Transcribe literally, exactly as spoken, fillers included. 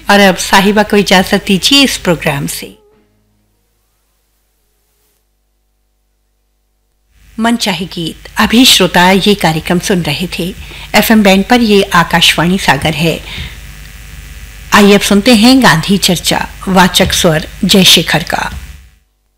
और अब साहिबा को इजाजत दीजिए इस प्रोग्राम से। मनचाहे गीत। अभी श्रोता ये कार्यक्रम सुन रहे थे एफएम बैंड पर। ये आकाशवाणी सागर है। आइए अब सुनते हैं गांधी चर्चा, वाचक स्वर जयशेखर का।